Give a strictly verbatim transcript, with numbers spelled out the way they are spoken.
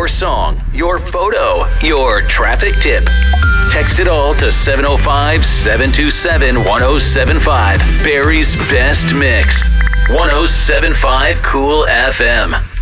your song, your photo, your traffic tip. Text it all to seven oh five, seven two seven, one oh seven five. Barrie's Best Mix. one oh seven point five Cool F M.